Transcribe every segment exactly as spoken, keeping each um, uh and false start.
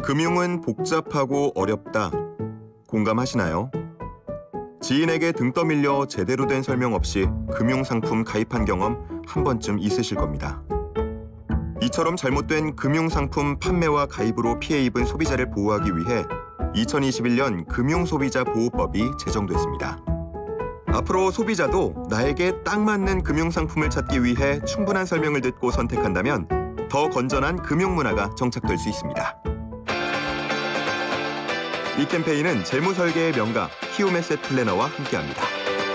금융은 복잡하고 어렵다. 공감하시나요? 지인에게 등 떠밀려 제대로 된 설명 없이 금융상품 가입한 경험 한 번쯤 있으실 겁니다. 이처럼 잘못된 금융상품 판매와 가입으로 피해 입은 소비자를 보호하기 위해 이천이십일 년 금융소비자보호법이 제정됐습니다. 앞으로 소비자도 나에게 딱 맞는 금융상품을 찾기 위해 충분한 설명을 듣고 선택한다면 더 건전한 금융문화가 정착될 수 있습니다. 이 캠페인은 재무설계의 명가 키움에셋 플래너와 함께합니다.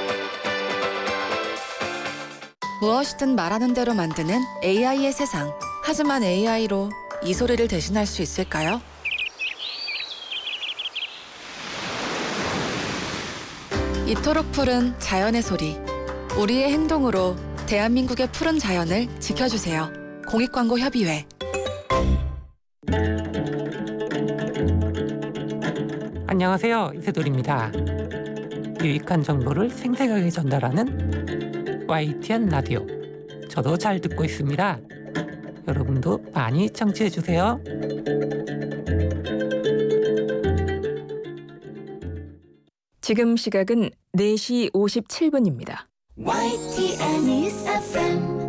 무엇이든 말하는 대로 만드는 에이아이의 세상. 하지만 에이아이로 이 소리를 대신할 수 있을까요? 이토록 푸른 자연의 소리. 우리의 행동으로 대한민국의 푸른 자연을 지켜주세요. 공익광고협의회. 안녕하세요, 이세돌입니다. 유익한 정보를 생생하게 전달하는 와이티엔 라디오. 저도 잘 듣고 있습니다. 여러분도 많이 청취해주세요. 지금 시각은 네 시 오십칠 분입니다. 와이티엔 에프엠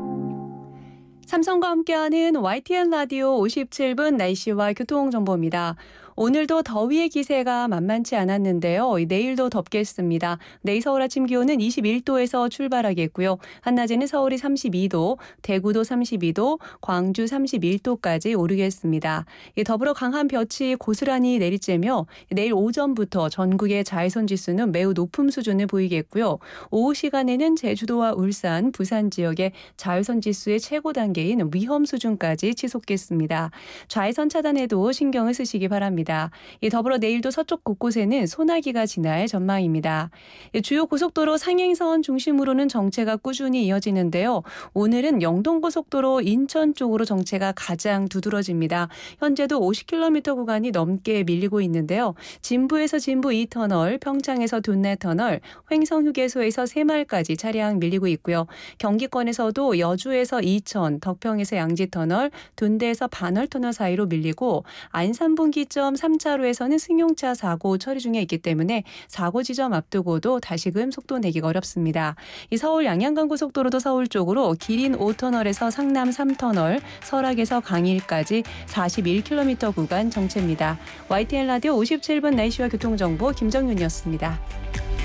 삼성과 함께하는 와이티엔 라디오 오십칠 분 날씨와 교통정보입니다. 오늘도 더위의 기세가 만만치 않았는데요. 내일도 덥겠습니다. 내일 서울 아침 기온은 이십일 도에서 출발하겠고요. 한낮에는 서울이 삼십이 도, 대구도 삼십이 도, 광주 삼십일 도까지 오르겠습니다. 더불어 강한 볕이 고스란히 내리쬐며 내일 오전부터 전국의 자외선 지수는 매우 높은 수준을 보이겠고요. 오후 시간에는 제주도와 울산, 부산 지역의 자외선 지수의 최고 단계인 위험 수준까지 치솟겠습니다. 자외선 차단에도 신경을 쓰시기 바랍니다. 이 더불어 내일도 서쪽 곳곳에는 소나기가 지날 전망입니다. 주요 고속도로 상행선 중심으로는 정체가 꾸준히 이어지는데요. 오늘은 영동고속도로 인천 쪽으로 정체가 가장 두드러집니다. 현재도 오십 킬로미터 구간이 넘게 밀리고 있는데요. 진부에서 진부 이 터널, 평창에서 둔내 터널, 횡성휴게소에서 새마을까지 차량 밀리고 있고요. 경기권에서도 여주에서 이천, 덕평에서 양지 터널, 둔대에서 반월 터널 사이로 밀리고 안산분기점 삼 차로에서는 승용차 사고 처리 중에 있기 때문에 사고 지점 앞두고도 다시금 속도 내기가 어렵습니다. 이 서울 양양간고속도로도 서울 쪽으로 기린 오 터널에서 상남 삼 터널, 설악에서 강일까지 사십일 킬로미터 구간 정체입니다. 와이티엔 라디오 오십칠 분 날씨와 교통정보 김정윤이었습니다.